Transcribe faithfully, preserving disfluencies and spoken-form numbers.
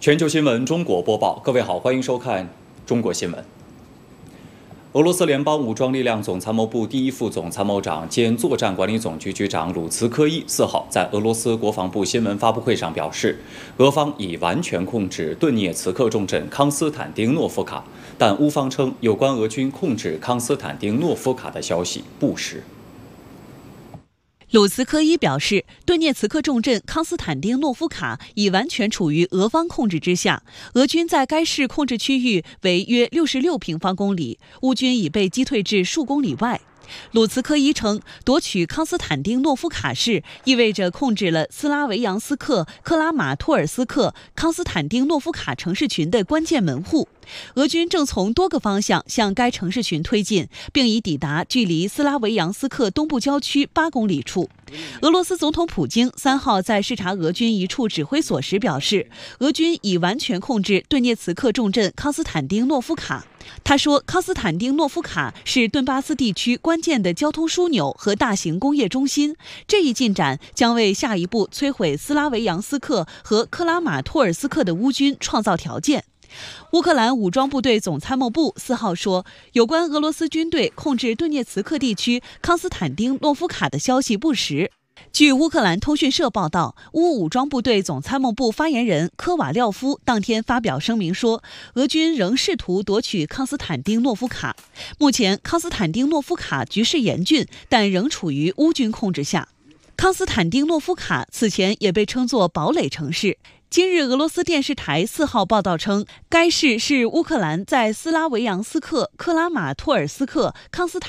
全球新闻中国播报，各位好，欢迎收看中国新闻。俄罗斯联邦武装力量总参谋部第一副总参谋长兼作战管理总局局长鲁茨科伊四号在俄罗斯国防部新闻发布会上表示，俄方已完全控制顿涅茨克重镇康斯坦丁诺夫卡，但乌方称有关俄军控制康斯坦丁诺夫卡的消息不实。 鲁茨科伊表示，顿涅茨克重镇康斯坦丁诺夫卡已完全处于俄方控制之下，俄军在该市控制区域为约六十六平方公里，乌军已被击退至数公里外。鲁茨科伊称，夺取康斯坦丁诺夫卡市意味着控制了斯拉维扬斯克、克拉马托尔斯克、康斯坦丁诺夫卡城市群的关键门户。俄军正从多个方向向该城市群推进，并已抵达距离斯拉维扬斯克东部郊区八公里处。俄罗斯总统普京三号在视察俄军一处指挥所时表示，俄军已完全控制顿涅茨克重镇康斯坦丁诺夫卡。他说，康斯坦丁诺夫卡是顿巴斯地区关键的交通枢纽和大型工业中心，这一进展将为下一步摧毁斯拉维扬斯克和克拉马托尔斯克的乌军创造条件。乌克兰武装部队总参谋部四号说，有关俄罗斯军队控制顿涅茨克地区康斯坦丁诺夫卡的消息不实。据乌克兰通讯社报道，乌武装部队总参谋部发言人科瓦廖夫当天发表声明说，俄军仍试图夺取康斯坦丁诺夫卡。目前，康斯坦丁诺夫卡局势严峻，但仍处于乌军控制下。康斯坦丁诺夫卡此前也被称作堡垒城市。今日，俄罗斯电视台四号报道称，该市是乌克兰在斯拉维扬斯克、克拉马托尔斯克、康斯坦